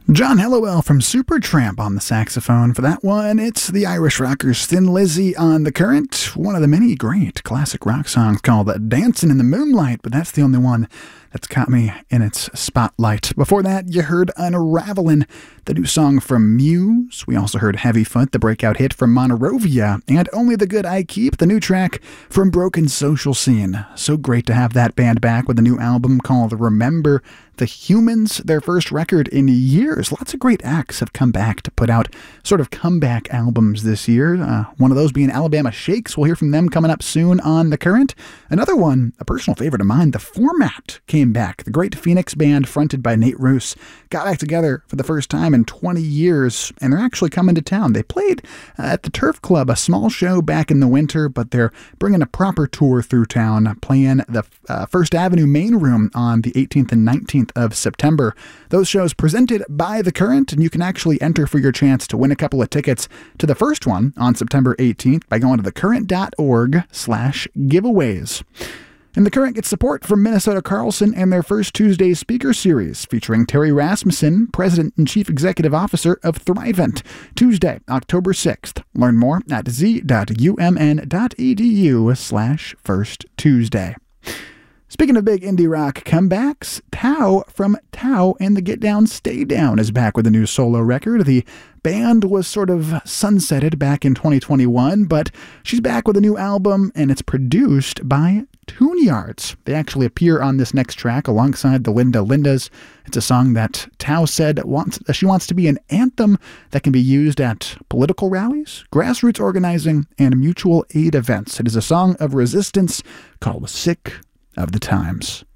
John Helliwell from Supertramp on the saxophone. For that one, it's the Irish rockers Thin Lizzy on the Current, one of the many great classic rock songs called Dancing in the Moonlight, but that's the only one that's caught me in its spotlight. Before that, you heard Unravelin', the new song from Muse. We also heard Heavyfoot, the breakout hit from Monrovia, and Only the Good I Keep, the new track from Broken Social Scene. So great to have that band back with a new album called Remember the Humans, their first record in years. Lots of great acts have come back to put out sort of comeback albums this year. One of those being Alabama Shakes. We'll hear from them coming up soon on The Current. Another one, a personal favorite of mine, The Format, came back. The great Phoenix band fronted by Nate Roos got back together for the first time in 20 years, and they're actually coming to town. They played at the Turf Club, a small show back in the winter, but they're bringing a proper tour through town, playing the First Avenue main room on the 18th and 19th of September. Those shows presented by The Current, and you can actually enter for your chance to win a couple of tickets to the first one on September 18th by going to thecurrent.org/giveaways. And The Current gets support from Minnesota Carlson and their First Tuesday speaker series featuring Terry Rasmussen, President and Chief Executive Officer of Thrivent, Tuesday, October 6th. Learn more at z.umn.edu/firsttuesday. Speaking of big indie rock comebacks, Tao from Tao and the Get Down Stay Down is back with a new solo record. The band was sort of sunsetted back in 2021, but she's back with a new album, and it's produced by Tune-Yards. They actually appear on this next track alongside the Linda Lindas. It's a song that Tao said she wants to be an anthem that can be used at political rallies, grassroots organizing, and mutual aid events. It is a song of resistance called Sick of the Times.